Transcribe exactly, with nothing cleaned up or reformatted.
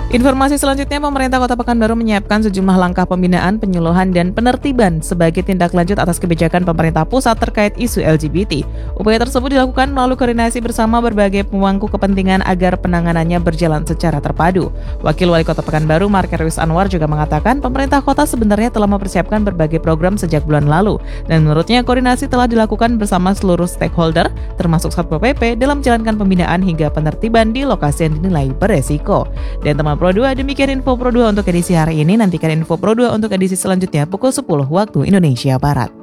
Informasi selanjutnya, pemerintah Kota Pekanbaru menyiapkan sejumlah langkah pembinaan, penyuluhan, dan penertiban sebagai tindak lanjut atas kebijakan pemerintah pusat terkait isu L G B T. Upaya tersebut dilakukan melalui koordinasi bersama berbagai pemangku kepentingan agar penanganannya berjalan secara terpadu. Wakil Wali Kota Pekanbaru, Mark Erwis Anwar, juga mengatakan pemerintah kota sebenarnya telah mempersiapkan berbagai program sejak bulan lalu, dan menurutnya koordinasi telah dilakukan bersama seluruh stakeholder, termasuk Satpol P P, dalam menjalankan pembinaan hingga penertiban di lokasi yang dinilai beresiko. Dan teman Pro dua, demikian info Pro dua untuk edisi hari ini. Nantikan info Pro dua untuk edisi selanjutnya pukul sepuluh waktu Indonesia Barat.